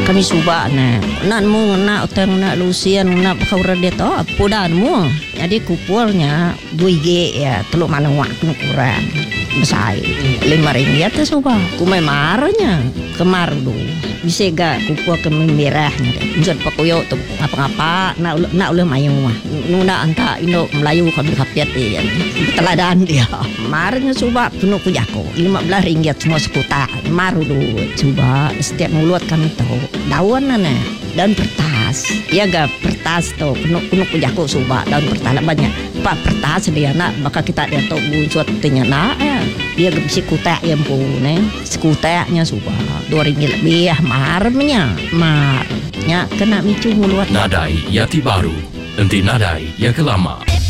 kami suba nak mu nak utang nak lusian nak kau rede to pudan mu jadi kupulnya 2G ya teluk mana waktu kurang besar RM5 tu suba kumai marnya kemar du bisa gak kupul ke merahnya deh pakuyo tu apa nak ulah mayu mah nuna anta indo Melayu kami kapiat ya teladan dia marnya suba penuh ku jako RM15 semua sekuta maru du coba setiap mulut kami tahu daun daun pertas ya gak pertas tuh penuh ku jako suba daun pertas banyak pak pertas dia nak bakal kita dia tahu buat tanya nak dia gak bisa kutak yang pun sekutaknya suba RM2 lebih marnya kena micu mulut Nadai Yati Baru, enti nadai yang kelama.